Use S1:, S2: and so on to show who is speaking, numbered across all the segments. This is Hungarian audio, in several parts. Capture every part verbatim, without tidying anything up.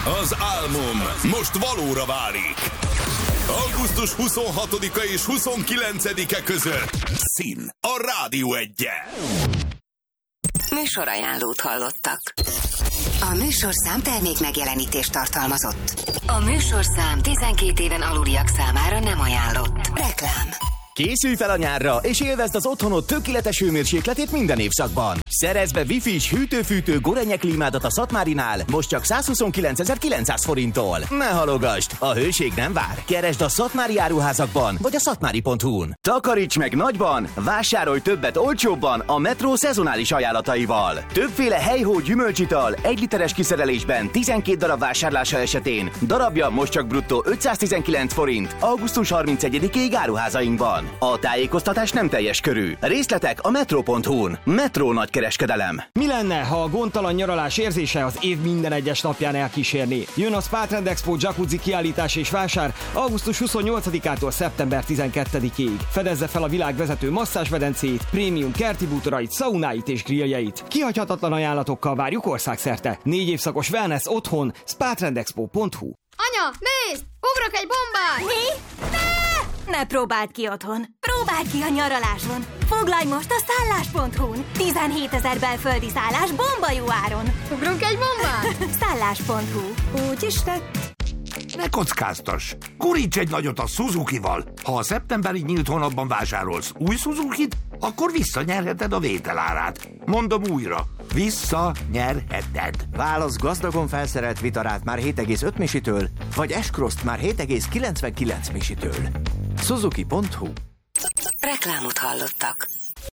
S1: Az álmom most valóra válik. augusztus huszonhatodika és huszonkilencedike között Szín a Rádió Egyen.
S2: Műsorajánlót hallottak. A műsorszám termék megjelenítést tartalmazott. A műsorszám tizenkét éven aluliak számára nem ajánlott. Reklám.
S3: Készülj fel a nyárra, és élvezd az otthonod tökéletes hőmérsékletét minden évszakban. Szerezd be Wi-Fi-s hűtő-fűtő Gorenje klímádat a Szatmárinál, most csak százhuszonkilencezer-kilencszáz forinttól. Ne halogasd, a hőség nem vár. Keresd a szatmári áruházakban, vagy a szatmári pont hu-n. Takaríts meg nagyban, vásárolj többet olcsóbban a Metro szezonális ajánlataival. Többféle helyhó gyümölcsital egy literes kiszerelésben tizenkét darab vásárlása esetén darabja most csak bruttó ötszáztizenkilenc forint augusztus harmincegyedikéig áruházainkban. A tájékoztatás nem teljes körű. Részletek a metro pont hu-n. Metro nagykereskedelem.
S4: Mi lenne, ha a gondtalan nyaralás érzése az év minden egyes napján elkísérni? Jön a Spa Trend Expo Jacuzzi kiállítás és vásár augusztus huszonnyolcadikától szeptember tizenkettedikéig. Fedezze fel a világ vezető masszázsmedencét, prémium kerti bútorait, szaunáit és grilljeit. Kihagyhatatlan ajánlatokkal várjuk országszerte. Négy évszakos wellness otthon, spa trend expo pont hu.
S5: Anya, nézd! Ugrok egy bombát!
S6: Mi? Ne! Ne próbáld ki otthon! Próbáld ki a nyaraláson! Foglalj most a szállás pont hu-n! tizenhétezer belföldi szállás bomba jó áron!
S5: Ugrunk egy bombát?
S6: szállás pont hu. Úgy is tett.
S7: Ne kockáztass! Guríts egy nagyot a Suzukival! Ha a szeptemberi nyílt hónapban vásárolsz új Suzukit, akkor visszanyerheted a vételárát. Mondom újra, visszanyerheted.
S3: Válasz gazdagon felszerelt Vitarát már hét egész öt misitől, vagy S-Cross-t már hét egész kilencvenkilenc misitől. Suzuki pont hu.
S2: Reklámot hallottak.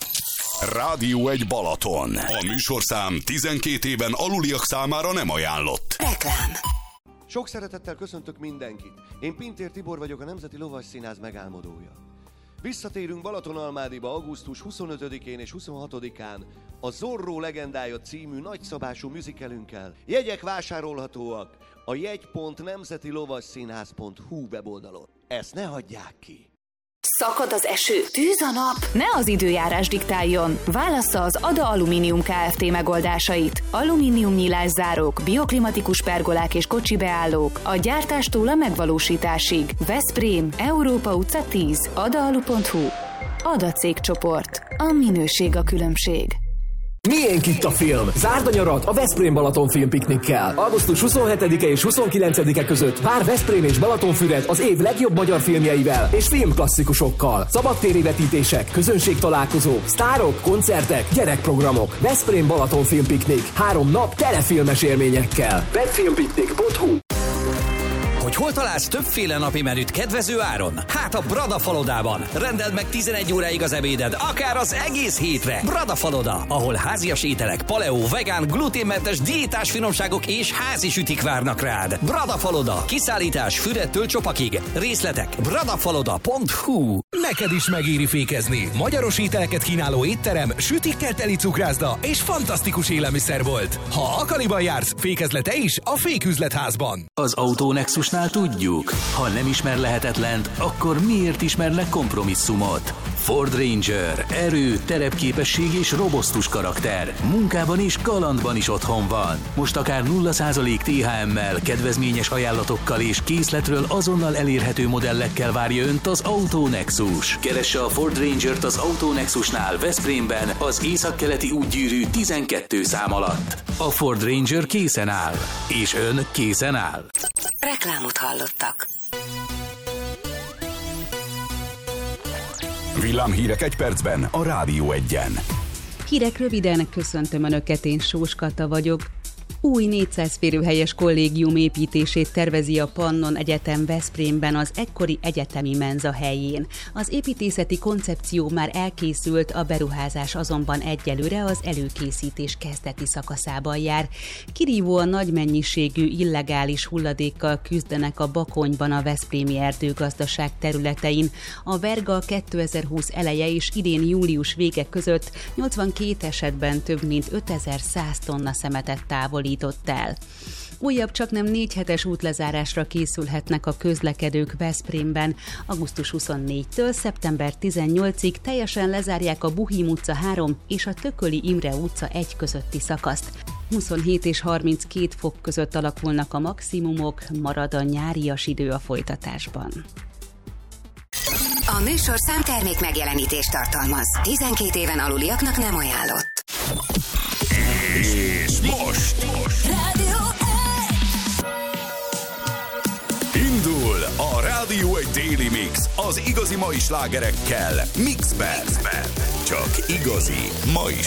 S1: Rádió egy Balaton. A műsorszám tizenkét éven aluliak számára nem ajánlott.
S2: Reklám.
S8: Sok szeretettel köszöntök mindenkit. Én Pintér Tibor vagyok, a Nemzeti Lovasszínház megálmodója. Visszatérünk Balatonalmádiba augusztus huszonötödikén és huszonhatodikán a Zorro legendája című nagyszabású musicalünkkel. Jegyek vásárolhatóak a jegy pont nemzeti lovasszínház pont hu weboldalon. Ezt ne hagyják ki!
S2: Szakad az eső, tűz a nap.
S9: Ne az időjárás diktáljon. Válassza az Ada Alumínium Kft. Megoldásait. Alumínium nyílászárók, bioklimatikus pergolák és kocsi beállók. A gyártástól a megvalósításig. Veszprém, Európa utca tíz. adalu pont hu. Ada cégcsoport. A minőség a különbség.
S10: Miénk itt a film? Zárd a nyarat a Veszprém Balaton filmpiknikkel. augusztus huszonhetedike és huszonkilencedike között vár Veszprém és Balatonfüred az év legjobb magyar filmjeivel és filmklasszikusokkal. Szabadtéri vetítések, közönségtalálkozó, sztárok, koncertek, gyerekprogramok. Veszprém Balaton filmpiknik. Három nap telefilmes élményekkel. webfilmpiknik pont hu.
S11: Hogy hol találsz többféle napi menüt kedvező áron? Hát a Brada Falodában. Rendeld meg tizenegy óráig az ebéded, akár az egész hétre. Brada Faloda, ahol házias ételek, paleo, vegán, gluténmentes, diétás finomságok és házi sütik várnak rád. Brada Faloda, kiszállítás Füredtől Csopakig. Részletek bradafaloda pont hu.
S12: Neked is megéri fékezni. Magyaros ételeket kínáló étterem, sütikkel teli cukrászda és fantasztikus élelmiszerbolt. Ha Akaliban jársz, fékezle te is a Féküzletházban.
S13: Az Autonexusnál tudjuk, ha nem ismer lehetetlent, akkor miért ismernek kompromisszumot? Ford Ranger. Erő, terepképesség és robosztus karakter. Munkában és kalandban is otthon van. Most akár nulla százalék té há emmel, kedvezményes ajánlatokkal és készletről azonnal elérhető modellekkel várja önt az Autonexus. Keresse a Ford Rangert az Autonexusnál Veszprémben az északkeleti útgyűrű tizenkettő szám alatt. A Ford Ranger készen áll. És ön készen áll.
S2: Reklámot hallottak.
S1: Villámhírek egy percben a Rádió Egyen.
S14: Hírek röviden, köszöntöm Önöket, én Sós Kata vagyok. Új négyszáz férőhelyes kollégium építését tervezi a Pannon Egyetem Veszprémben az egykori egyetemi menza helyén. Az építészeti koncepció már elkészült, a beruházás azonban egyelőre az előkészítés kezdeti szakaszában jár. Kirívóan nagy mennyiségű illegális hulladékkal küzdenek a Bakonyban a veszprémi erdőgazdaság területein. A Verga kétezer-húsz eleje és idén július vége között nyolcvankét esetben több mint ötezer-száz tonna szemetet távolít el. Újabb csaknem négy hetes útlezárásra készülhetnek a közlekedők Veszprémben. augusztus huszonnégyedikétől szeptember tizennyolcadikáig teljesen lezárják a Buhím utca három és a Tököli Imre utca egy közötti szakaszt. huszonhét és harminckét fok között alakulnak a maximumok, marad a nyárias idő a folytatásban.
S2: A műsorszám termék megjelenítést tartalmaz. tizenkét éven aluliaknak nem ajánlott.
S1: És most, most. Indul a Rádió egy Daily Mix az igazi mai slágerekkel. Mixben. Mixben. Csak igazi mai